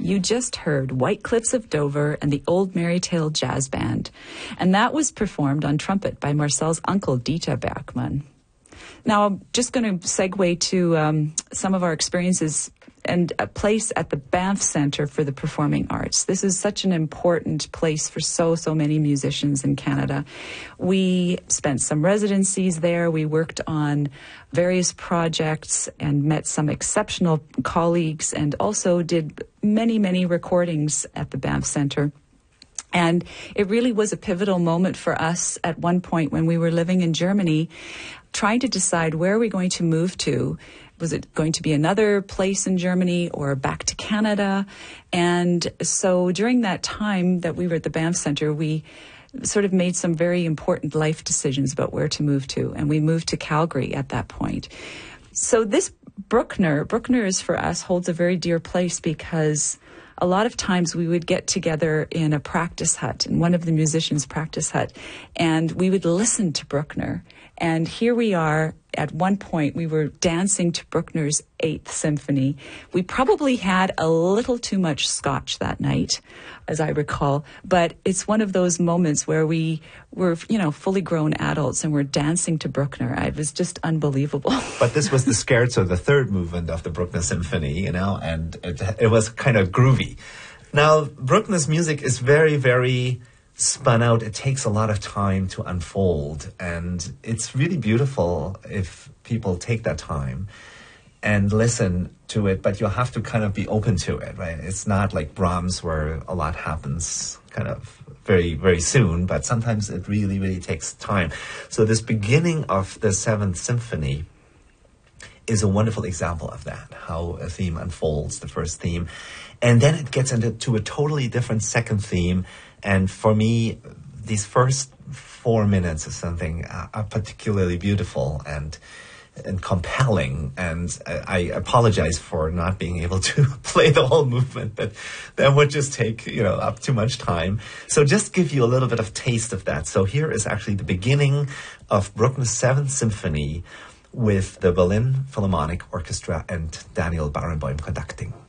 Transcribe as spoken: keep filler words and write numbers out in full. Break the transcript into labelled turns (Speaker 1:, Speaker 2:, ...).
Speaker 1: You just heard White Cliffs of Dover and the Old Marytale Jazz Band. And that was performed on trumpet by Marcel's uncle, Dieter Bergmann. Now, I'm just going to segue to um, some of our experiences and a place at the Banff Centre for the Performing Arts. This is such an important place for so, so many musicians in Canada. We spent some residencies there. We worked on various projects and met some exceptional colleagues and also did many, many recordings at the Banff Centre. And it really was a pivotal moment for us at one point when we were living in Germany, trying to decide where are we going to move to. Was it going to be another place in Germany or back to Canada? And so during that time that we were at the Banff Centre, we sort of made some very important life decisions about where to move to. And we moved to Calgary at that point. So this Bruckner, Bruckner is for us, holds a very dear place because a lot of times we would get together in a practice hut, in one of the musicians' practice hut, and we would listen to Bruckner. And here we are, at one point, we were dancing to Bruckner's Eighth Symphony. We probably had a little too much scotch that night, as I recall, but it's one of those moments where we were, you know, fully grown adults and we're dancing to Bruckner. It was just unbelievable.
Speaker 2: But this was the scherzo, the third movement of the Bruckner Symphony, you know, and it, it was kind of groovy. Now, Bruckner's music is very, very spun out. It takes a lot of time to unfold, and it's really beautiful if people take that time and listen to it, but you have to kind of be open to it, right? It's not like Brahms where a lot happens kind of very, very soon, but sometimes it really, really takes time. So this beginning of the Seventh Symphony is a wonderful example of that, how a theme unfolds, the first theme, and then it gets into to a totally different second theme. And for me, these first four minutes or something uh, are particularly beautiful and and compelling. And I, I apologize for not being able to play the whole movement, but that would just take, you know, up too much time. So just give you a little bit of taste of that. So here is actually the beginning of Bruckner's Seventh Symphony with the Berlin Philharmonic Orchestra and Daniel Barenboim conducting.